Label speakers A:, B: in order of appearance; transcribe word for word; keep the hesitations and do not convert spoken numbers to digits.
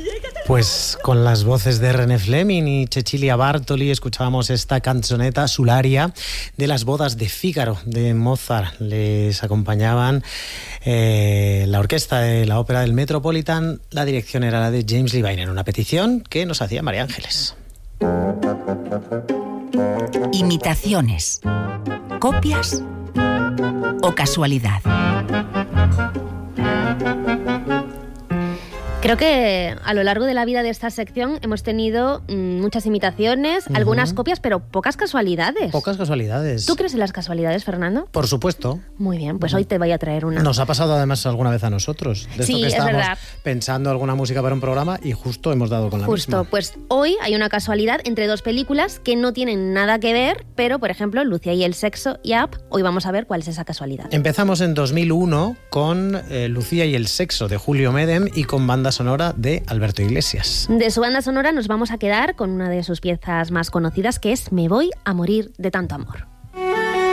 A: Pues con las voces de René Fleming y Cecilia Bartoli escuchábamos esta canzoneta Sularia de las bodas de Fígaro de Mozart. Les acompañaban eh, la orquesta de la ópera del Metropolitan. La dirección era la de James Levine, en una petición que nos hacía María Ángeles.
B: Imitaciones, copias o casualidad.
C: Creo que a lo largo de la vida de esta sección hemos tenido mmm, muchas imitaciones, uh-huh. algunas copias, pero pocas casualidades.
A: Pocas casualidades.
C: ¿Tú crees en las casualidades, Fernando?
A: Por supuesto.
C: Muy bien, pues hoy te voy a traer una.
A: Nos ha pasado además alguna vez a nosotros. De
C: sí,
A: esto que
C: es
A: estábamos
C: verdad.
A: Pensando alguna música para un programa y justo hemos dado con la
C: justo,
A: misma.
C: Pues hoy hay una casualidad entre dos películas que no tienen nada que ver, pero por ejemplo, Lucía y el sexo y Up, hoy vamos a ver cuál es esa casualidad.
A: Empezamos en dos mil uno con eh, Lucía y el sexo de Julio Medem y con banda sonora de Alberto Iglesias.
C: De su banda sonora nos vamos a quedar con una de sus piezas más conocidas, que es Me voy a morir de tanto amor.